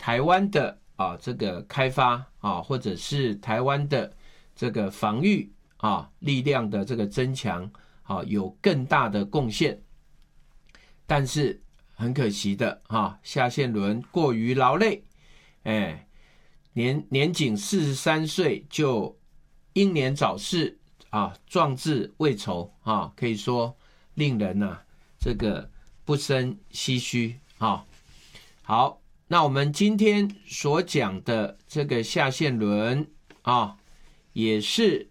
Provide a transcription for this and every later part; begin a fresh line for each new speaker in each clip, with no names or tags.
台湾的这个开发或者是台湾的这个防御力量的这个增强有更大的贡献。但是很可惜的夏宪伦过于劳累，年仅43岁就英年早逝壮志未酬可以说令人这个不胜唏嘘好，那我们今天所讲的这个夏宪伦也是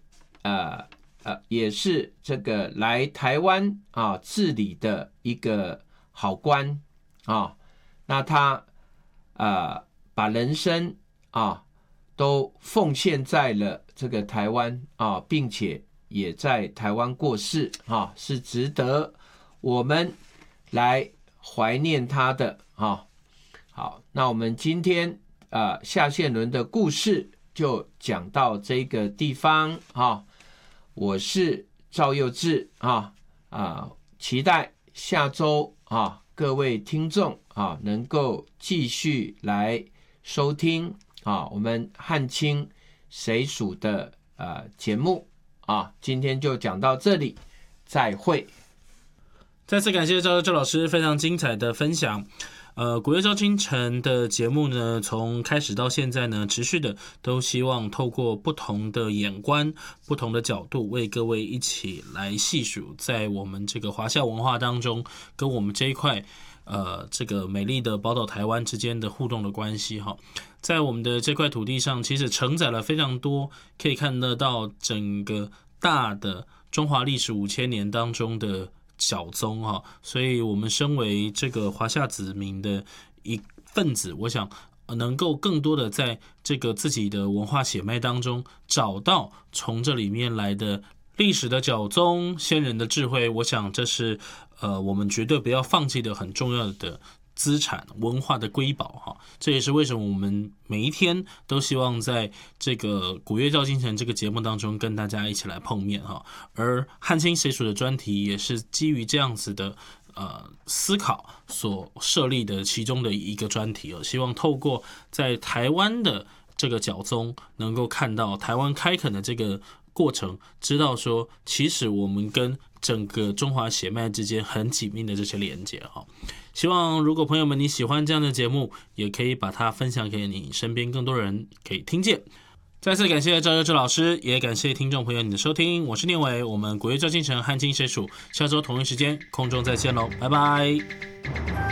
这个来台湾治理的一个好官那他把人生都奉献在了这个台湾并且也在台湾过世是值得我们来怀念他的好，那我们今天夏宪伦的故事就讲到这个地方我是赵佑志期待下周各位听众能够继续来收听我们汉清谁属的节目今天就讲到这里，再会。
再次感谢赵老师非常精彩的分享。古月照清晨的节目呢，从开始到现在呢，持续的都希望透过不同的眼观、不同的角度，为各位一起来细数在我们这个华夏文化当中，跟我们这一块这个美丽的宝岛台湾之间的互动的关系哈。在我们的这块土地上，其实承载了非常多，可以看得到整个大的中华历史5000年当中的小宗哈，所以我们身为这个华夏子民的一份子，我想能够更多的在这个自己的文化血脉当中找到从这里面来的历史的角宗、先人的智慧，我想这是我们绝对不要放弃的很重要的资产，文化的瑰宝哈。这也是为什么我们每一天都希望在这个古月照清晨这个节目当中跟大家一起来碰面哈。而汉清谁属的专题也是基于这样子的思考所设立的其中的一个专题希望透过在台湾的这个角宗，能够看到台湾开垦的这个过程，知道说其实我们跟整个中华血脉之间很紧密的这些连结哈。希望如果朋友们你喜欢这样的节目，也可以把它分享给你身边更多人可以听见。再次感谢赵佑志老师，也感谢听众朋友你的收听，我是念伟，我们古月照清晨汉清谁属，下周同一时间空中再见喽，拜拜。